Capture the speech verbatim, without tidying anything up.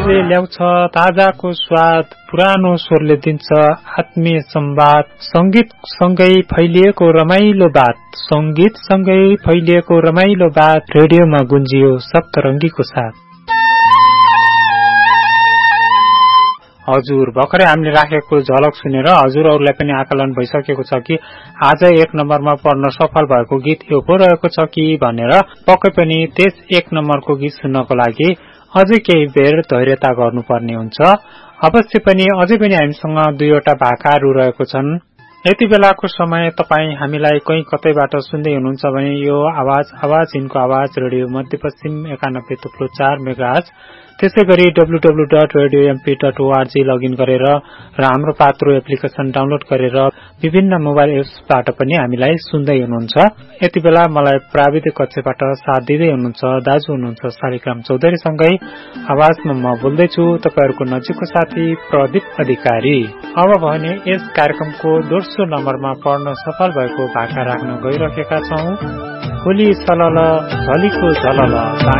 आवाजले ल्याउँछ ताजाको स्वाद, पुरानो स्वरले दिन्छ आत्मीय संवाद, संगीत सँगै फैलिएको रमाइलो बात, संगीत सँगै फैलिएको रमाइलो बात, रेडियोमा गुन्जियो सप्तरङ्गीको साथ। हजुर, भर्खरै हामीले राखेको झलक सुनेर हजुरहरूलाई पनि आकलन भइसकेको छ कि आज एक नम्बरमा पढ्न सफल भएको गीत यो पो रहेको छ कि भनेर। पक्कै पनि त्यस एक नम्बरको गीत सुन्नको लागि अझै केही बेर धैर्यता गर्नुपर्ने हुन्छ। अवश्य पनि अझै पनि हामीसँग दुईवटा भाकाहरू रहेको छन्। यति बेलाको समय तपाईँ हामीलाई कहीँ कतैबाट सुन्दै हुनुहुन्छ भने यो आवाज आवाज यिनको आवाज रेडियो मध्यपश्चिम एकानब्बे थुप्लो चार मेगाहर्ज, त्यसै गरी W W dot radio MP dot ORG login गरेर र हाम्रो पात्रो एप्लिकेशन डाउनलोड गरेर विभिन्न मोबाइल एप्सबाट पनि हामीलाई सुन्दै हुनुहुन्छ। यति बेला मलाई प्राविधिक कक्षबाट साथ दिँदै हुनुहुन्छ दाजु हुनुहुन्छ शालिग्राम चौधरीसँगै आवाजमा म बोल्दैछु तपाईहरूको नजिकको साथी प्रदीप अधिकारी। अब भने यस कार्यक्रमको दोस्रो नम्बरमा पढ्न सफल भएको भाका राख्न गइरहेका छौं। होली सलल झलीको झलल